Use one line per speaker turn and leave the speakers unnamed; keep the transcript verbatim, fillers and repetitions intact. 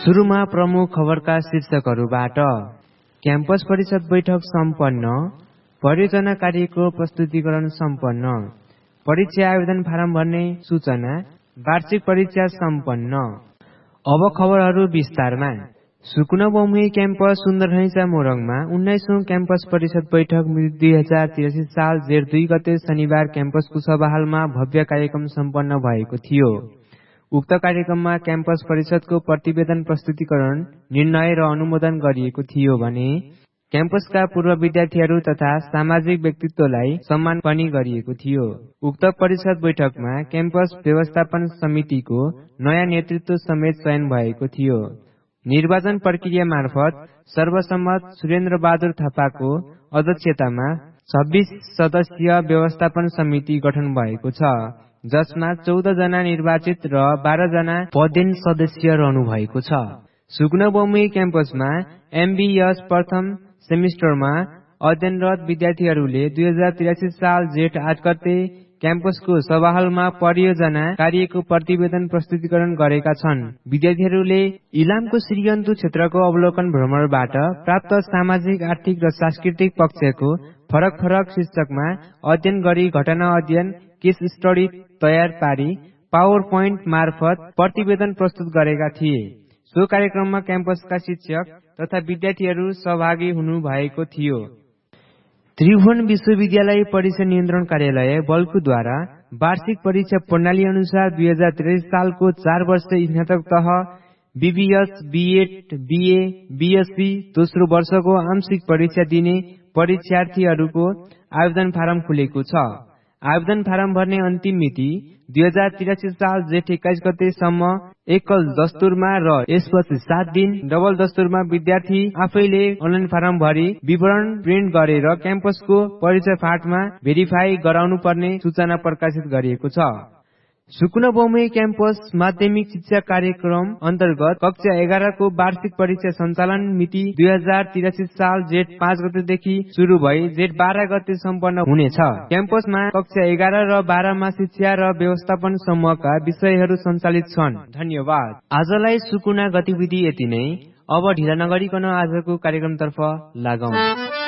सुरुमा प्रमुख खबरका शीर्षकहरूबाट क्याम्पस परिषद बैठक सम्पन्न, परियोजना कार्यको प्रस्तुतिकरण सम्पन्न, परीक्षा आवेदन फारम भर्ने सूचना, वार्षिक परीक्षा सम्पन्न। अब खबरहरू विस्तारमा। सुकुना बहुमुखी क्याम्पस सुन्दरहैसा मोरङमा उन्नाइसौं क्याम्पस परिषद बैठक दुई हजार तिरासी साल जेठ दुई गते शनिबार क्याम्पसको सभाहालमा भव्य कार्यक्रम सम्पन्न भएको थियो। उक्त कार्यक्रममा क्याम्पस परिषदको प्रतिवेदन प्रस्तुतिकरण, निर्णय र अनुमोदन गरिएको थियो भने क्याम्पसका पूर्व विद्यार्थीहरू तथा सामाजिक व्यक्तित्वलाई सम्मान पनि गरिएको थियो। उक्त परिषद बैठकमा क्याम्पस व्यवस्थापन समितिको नयाँ नेतृत्व समेत चयन भएको थियो। निर्वाचन प्रक्रिया मार्फत सर्वसम्मत सुरेन्द्र बहादुर थापाको अध्यक्षतामा छब्बीस सदस्यीय व्यवस्थापन समिति गठन भएको छ, जसमा चौध जना निर्वाचित र बाह्र जना पदेन सदस्य रहनु भएको छ। सुकुना बहुमुखी क्याम्पसमा एमबीएस प्रथम सेमिस्टरमा अध्ययनरत विद्यार्थीहरूले दुई हजार तिरासी साल जेठ आठ गते क्याम्पसको सभाहालमा परियोजना कार्यको प्रतिवेदन प्रस्तुतिकरण गरेका छन्। विद्यार्थीहरूले इलामको श्रीयन्तु क्षेत्रको अवलोकन भ्रमणबाट प्राप्त सामाजिक, आर्थिक र सांस्कृतिक पक्षको फरक फरक शीर्षकमा अध्ययन गरी घटना अध्ययन, केस स्टडी तयार पारी पावर पोइन्ट मार्फत प्रतिवेदन प्रस्तुत गरेका थिए। सो कार्यक्रममा क्याम्पसका शिक्षक तथा विद्यार्थीहरू सहभागी हुनु भएको थियो। त्रिभुवन विश्वविद्यालय परीक्षा नियन्त्रण कार्यालय बल्कुद्वारा वार्षिक परीक्षा प्रणाली अनुसार दुई हजार तिरासी सालको चार वर्ष स्नातक तह बीबीएस, बीएड, बीए, बीएससी दोस्रो वर्षको आंशिक परीक्षा दिने परीक्षार्थीहरूको आवेदन फारम खुलेको छ। आवेदन फारम भर्ने अन्तिम मिति दुई हजार तिरासी साल जेठ एक्काइस गतेसम्म एकल दस्तुरमा र यसपछि सात दिन डबल दस्तुरमा विद्यार्थी आफैले अनलाइन फारम भरी विवरण प्रिन्ट गरेर क्याम्पसको परीक्षा फाटमा भेरिफाई गराउनु पर्ने सूचना प्रकाशित गरिएको छ। सुकुना बहुमुखी क्याम्पस माध्यमिक शिक्षा कार्यक्रम अन्तर्गत कक्षा एघारको वार्षिक परीक्षा सञ्चालन मिति दुई हजार तिरासी साल जेठ पाँच गतेदेखि शुरू भई जेठ बाह्र गते सम्पन्न हुनेछ। क्याम्पसमा कक्षा एघार र बाह्रमा शिक्षा र व्यवस्थापन समूहका विषयहरू सञ्चालित छन्। धन्यवाद। आजलाई सुकुना गतिविधि यति नै। अब ढिला नगरिकन आजको कार्यक्रमतर्फ लागौं।